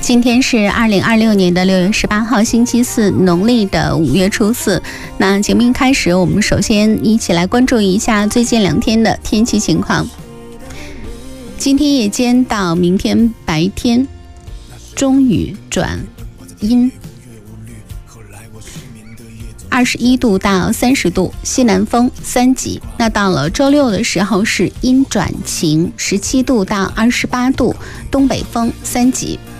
今天是2026年的6月18号，星期四，农历的5月初4。那节目一开始，我们首先一起来关注一下最近2天的天气情况。今天夜间到明天白天，中雨转阴，21度到30度，西南风3级。那到了周六的时候是阴转晴，17度到28度，东北风3级。